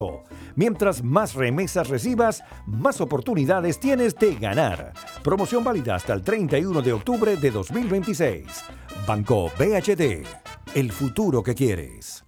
Mientras más remesas recibas, más oportunidades tienes de ganar. Promoción válida hasta el 31 de octubre de 2026. Banco BHD, el futuro que quieres.